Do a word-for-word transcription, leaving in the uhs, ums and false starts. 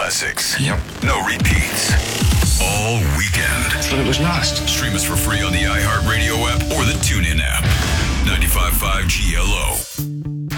classics. Yep. No repeats. All weekend. So it was last. Stream us for free on the iHeartRadio app or the TuneIn app. ninety-five point five G L O.